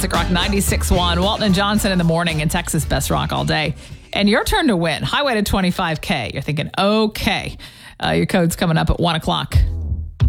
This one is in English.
Classic Rock 96.1. Walton and Johnson in the morning and Texas Best Rock all day. And your turn to win. Highway to 25K. You're thinking, okay. Your code's coming up at 1 o'clock.